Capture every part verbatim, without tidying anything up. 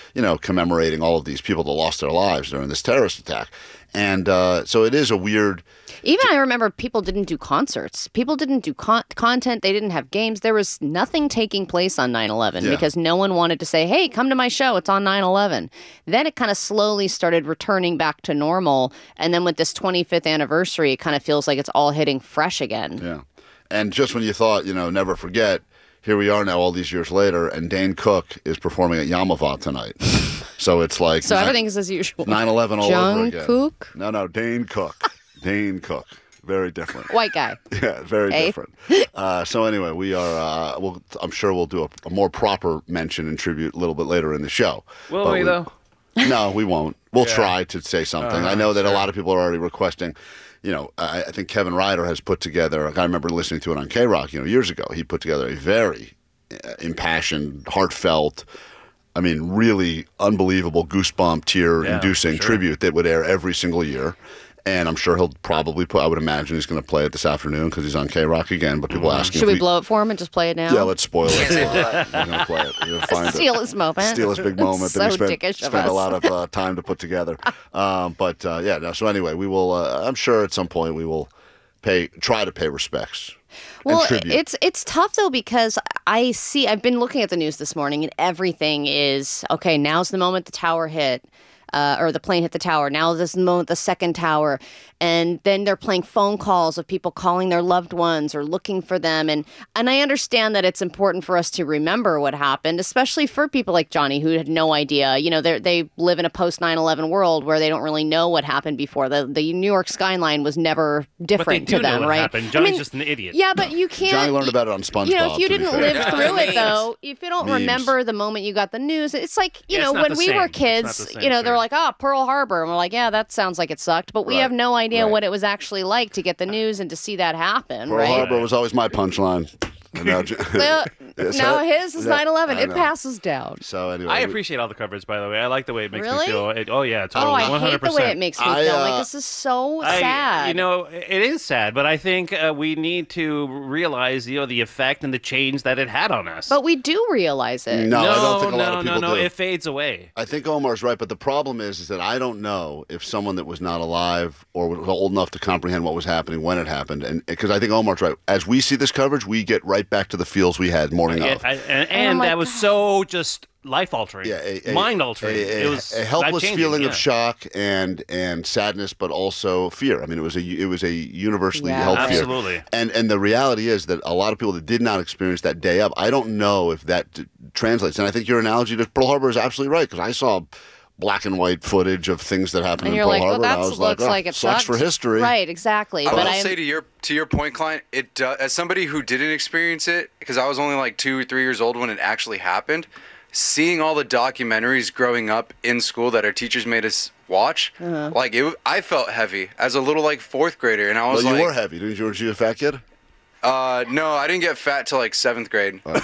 you know, commemorating all of these people that lost their lives during this terrorist attack. And uh, so it is a weird... Even I remember people didn't do concerts. People didn't do con content. They didn't have games. There was nothing taking place on nine eleven Yeah. because no one wanted to say, hey, come to my show. It's on nine eleven. Then it kind of slowly started returning back to normal. And then with this twenty-fifth anniversary, it kind of feels like it's all hitting fresh again. Yeah. And just when you thought, you know, never forget, here we are now all these years later, and Dane Cook is performing at Yamava tonight. So it's like... So everything is as usual. nine eleven all John over again. Cook? No, no, Dane Cook. Dane Cook. Very different. White guy. Yeah, very Eh? different. Uh, so anyway, we are, uh, we'll, I'm sure we'll do a, a more proper mention and tribute a little bit later in the show. Will But we, though? No, we won't. We'll Yeah. try to say something. Uh, I know that sure. a lot of people are already requesting, you know, I, I think Kevin Ryder has put together, I remember listening to it on K-Rock, you know, years ago. He put together a very uh, impassioned, heartfelt, I mean, really unbelievable, goosebump, tear-inducing Yeah, sure. tribute that would air every single year. And I'm sure he'll probably put, I would imagine he's going to play it this afternoon because he's on K-Rock again. But people asking Should if we blow it for him and just play it now? Yeah, let's spoil it. Uh, we're going to play it. We're gonna find it. Steal his moment. Steal his big moment So that we spent, dickish of spent a us. lot of uh, time to put together. Um, but uh, yeah, no, so anyway, we will, uh, I'm sure at some point we will pay, try to pay respects. Well, and tribute. it's it's tough though because I see I've been looking at the news this morning and everything is okay. Now's the moment the tower hit, uh, or the plane hit the tower. Now this is the moment the second tower, and then they're playing phone calls of people calling their loved ones or looking for them. And and I understand that it's important for us to remember what happened, especially for people like Johnny who had no idea. You know, they they live in a post nine eleven world where they don't really know what happened before. The the New York skyline was never different but they do to them, know what right? happened. I Johnny's mean, just an idiot. Yeah, but you can't. Johnny learned about it on SpongeBob. You know, if you to be didn't fair. live through it, Memes. though, if you don't Memes. remember the moment you got the news, it's like, you Yeah, know, it's not when the we same. were It's not kids, the same, you know, they're sure. like, oh, Pearl Harbor. And we're like, yeah, that sounds like it sucked. But we Right. have no idea Right. what it was actually like to get the news and to see that happen, Pearl right? Harbor was always my punchline. And now, Well, Yes, now I- his is yeah, nine eleven. I It know. passes down. So anyway, I we- appreciate all the coverage, by the way. I like the way it makes Really? me feel. It, oh, yeah, Oh, totally. I one hundred hate percent. the way it makes me I, feel. uh, Like, this is so I- sad. You know, it is sad, but I think uh, we need to realize, you know, the effect and the change that it had on us. But we do realize it. No, no, I don't think a no, lot of no, people no, do. it fades away. I think Omar's right, but the problem is, is that I don't know if someone that was not alive or was old enough to comprehend what was happening when it happened, and because I think Omar's right. As we see this coverage, we get right back to the feels we had morning Yeah, of. I, and and my that was so just life altering, Yeah, a, a, mind altering. A, a, It was a helpless life-changing, feeling yeah. of shock and and sadness, but also fear. I mean, it was a it was a universally Yeah. held fear. Absolutely. And and the reality is that a lot of people that did not experience that day up, I don't know if that d- translates. And I think your analogy to Pearl Harbor is absolutely right because I saw black and white footage of things that happened And in you're Pearl like, well, Harbor, that and I was looks like, oh, like it sucks sucked. for history. Right, exactly. I but will I'm, say to your to your point, Klein, it do, as somebody who didn't experience it, because I was only like two or three years old when it actually happened, seeing all the documentaries growing up in school that our teachers made us watch, Uh-huh. like it, I felt heavy as a little like fourth grader, and I Well, was you like, were heavy, didn't you? Weren't you a fat kid? uh, no, I didn't get fat till like seventh grade. Uh,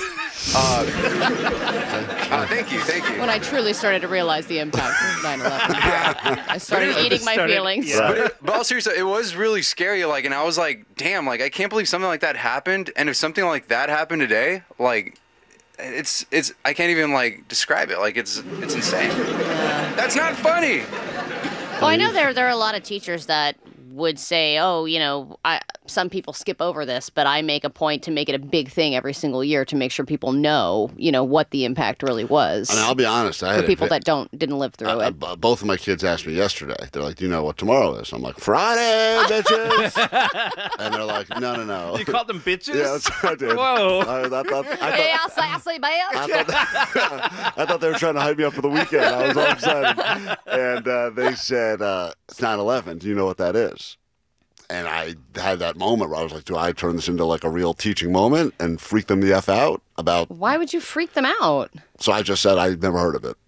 uh, thank you, thank you. when I truly started to realize the impact of nine eleven. I started eating my Started- feelings. yeah. But, it, but all seriously, it was really scary. Like, and I was like, damn, like I can't believe something like that happened. And if something like that happened today, like, it's it's I can't even like describe it. Like, it's it's insane. That's not funny. Well, I know there there are a lot of teachers that would say, oh, you know, I, some people skip over this, but I make a point to make it a big thing every single year to make sure people know, you know, what the impact really was. I mean, I'll be honest. I for had people a, that don't didn't live through I- it. I- both of my kids asked me yesterday. They're like, "Do you know what tomorrow is?" I'm like, "Friday, bitches." And they're like, "No, no, no." You called them bitches? Yeah, that's what I did. Whoa. I, I thought, I thought, Hey, sassy bitch. I thought, I thought they were trying to hype me up for the weekend. I was all excited. And uh, they said, uh, it's nine eleven. Do you know what that is? And I had that moment where I was like, do I turn this into like a real teaching moment and freak them the F out about? Why would you freak them out? So I just said I'd never heard of it.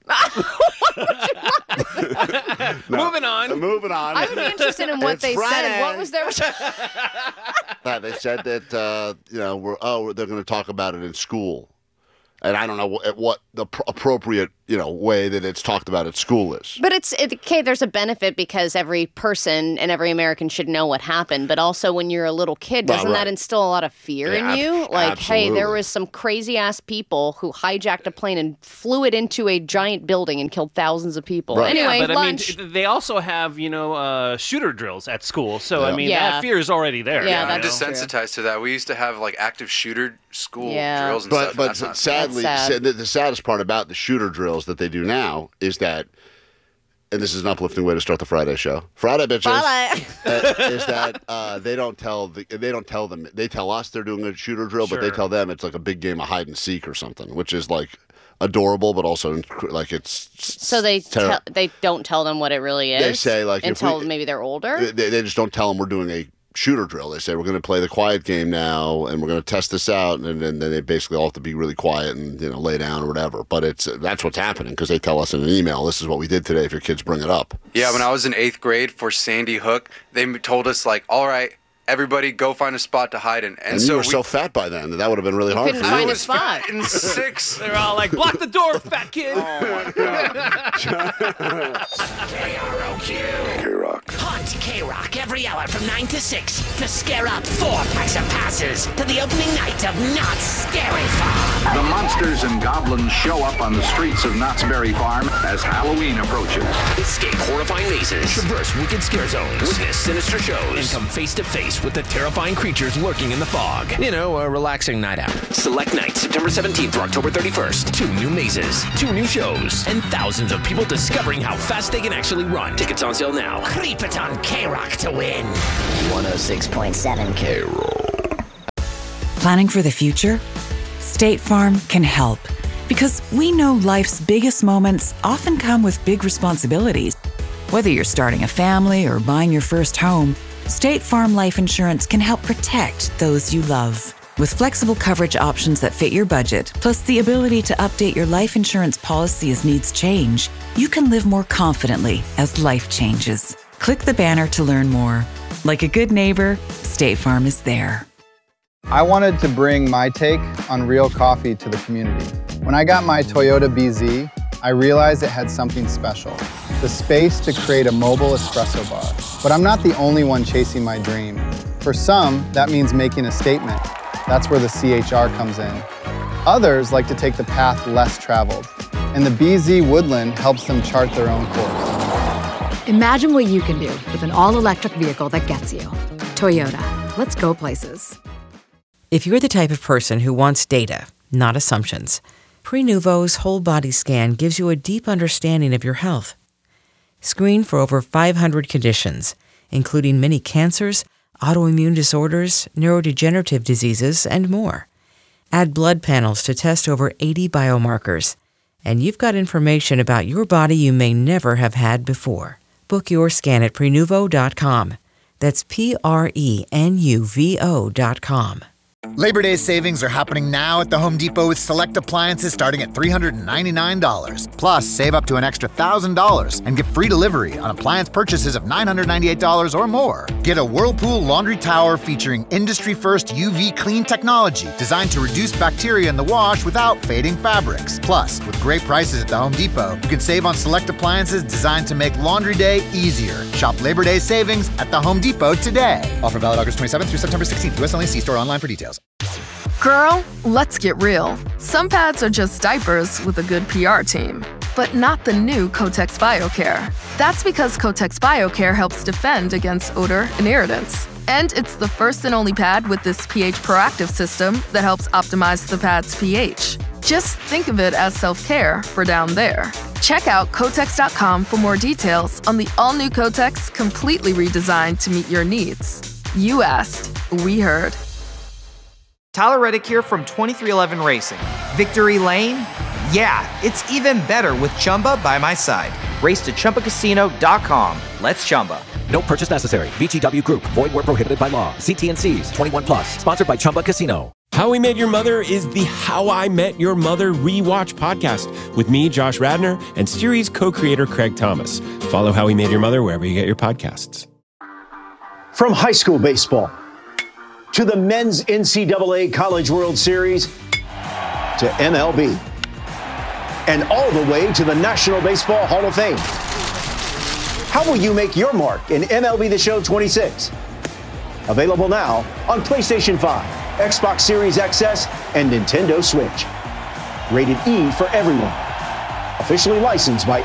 No. Moving on. Moving on. I would be interested in what It's they said. Friday. What was their... Uh, they said that, uh, you know, we're, oh, they're going to talk about it in school. And I don't know what, what the pr- appropriate you know, way that it's talked about at school is. But it's, it, okay, there's a benefit because every person and every American should know what happened. But also when you're a little kid, doesn't Well, right. that instill a lot of fear Yeah, in you? ab- Like, hey, there absolutely. was some crazy-ass people who hijacked a plane and flew it into a giant building and killed thousands of people. Right. Anyway, yeah, but lunch. I mean, they also have, you know, uh, shooter drills at school. So, I Yeah. mean, Yeah. that fear is already there. Yeah, you I'm that's know? true. desensitized to that. We used to have like active shooter school Yeah. drills and But stuff. and but that's not- sadly, That's sad. sa- the, the saddest part about the shooter drills that they do now is that, and this is an uplifting way to start the Friday show. Friday bitches. Friday. uh, is that uh, they don't tell the, they don't tell them they tell us they're doing a shooter drill, but they Sure. tell them it's like a big game of hide and seek or something, which is like adorable, but also inc- like it's So they terri- tell, they don't tell them what it really is. They say, like, if until we- maybe they're older. they, they just don't tell them we're doing a shooter drill. They say we're going to play the quiet game now, and we're going to test this out, and then they basically all have to be really quiet and you know lay down or whatever. But it's that's what's happening because they tell us in an email, "This is what we did today." If your kids bring it up, Yeah, when I was in eighth grade for Sandy Hook, they m- told us like, "All right, everybody, go find a spot to hide in." And, and so you were we, so fat by then that that would have been really hard couldn't for find you. a was spot. fat in six. They're all like, block the door, fat kid. Oh my god. K R O Q. K-Rock. Hunt K-Rock every hour from nine to six to scare up four packs of passes to the opening night of Knott's Scary Farm. The monsters and goblins show up on the streets of Knott's Berry Farm as Halloween approaches. Escape horrifying mazes, traverse wicked scare zones, witness sinister shows, and come face to face with the terrifying creatures lurking in the fog. You know, a relaxing night out. Select night, September seventeenth through October thirty-first. Two new mazes, two new shows, and thousands of people discovering how fast they can actually run. Tickets on sale now. Creep it on K-Rock to win. one oh six point seven K. Planning for the future? State Farm can help because we know life's biggest moments often come with big responsibilities. Whether you're starting a family or buying your first home, State Farm Life Insurance can help protect those you love. With flexible coverage options that fit your budget, plus the ability to update your life insurance policy as needs change, you can live more confidently as life changes. Click the banner to learn more. Like a good neighbor, State Farm is there. I wanted to bring my take on real coffee to the community. When I got my Toyota B Z, I realized it had something special, the space to create a mobile espresso bar. But I'm not the only one chasing my dream. For some, that means making a statement. That's where the C H R comes in. Others like to take the path less traveled, and the B Z Woodland helps them chart their own course. Imagine what you can do with an all-electric vehicle that gets you. Toyota. Let's go places. If you're the type of person who wants data, not assumptions, Prenuvo's whole body scan gives you a deep understanding of your health. Screen for over five hundred conditions, including many cancers, autoimmune disorders, neurodegenerative diseases, and more. Add blood panels to test over eighty biomarkers, and you've got information about your body you may never have had before. Book your scan at Prenuvo dot com. That's P R E N U V O dot com. Labor Day savings are happening now at the Home Depot with select appliances starting at three hundred ninety-nine dollars. Plus, save up to an extra one thousand dollars and get free delivery on appliance purchases of nine hundred ninety-eight dollars or more. Get a Whirlpool laundry tower featuring industry-first U V clean technology designed to reduce bacteria in the wash without fading fabrics. Plus, with great prices at the Home Depot, you can save on select appliances designed to make laundry day easier. Shop Labor Day savings at the Home Depot today. Offer valid August twenty-seventh through September sixteenth. U S only. See store online for details. Girl, let's get real. Some pads are just diapers with a good P R team, but not the new Kotex BioCare. That's because Kotex BioCare helps defend against odor and irritants. And it's the first and only pad with this pH proactive system that helps optimize the pad's pH. Just think of it as self-care for down there. Check out Kotex dot com for more details on the all-new Kotex, completely redesigned to meet your needs. You asked, we heard. Tyler Reddick here from twenty-three eleven Racing. Victory Lane? Yeah, it's even better with Chumba by my side. Race to Chumba Casino dot com. Let's Chumba. No purchase necessary. V G W Group. Void where prohibited by law. See T N Cs. twenty-one plus. Sponsored by Chumba Casino. How We Met Your Mother is the How I Met Your Mother rewatch podcast with me, Josh Radnor, and series co-creator Craig Thomas. Follow How We Met Your Mother wherever you get your podcasts. From high school baseball to the men's N C double A College World Series to M L B. and all the way to the National Baseball Hall of Fame. How will you make your mark in M L B The Show twenty-six? Available now on PlayStation five, Xbox Series X S, and Nintendo Switch. Rated E for everyone. Officially licensed by